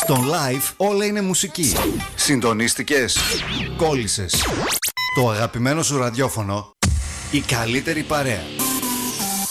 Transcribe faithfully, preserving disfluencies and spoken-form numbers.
Στον live όλα είναι μουσική. Συντονίστηκες? Κόλλησες. Το αγαπημένο σου ραδιόφωνο. Η καλύτερη παρέα.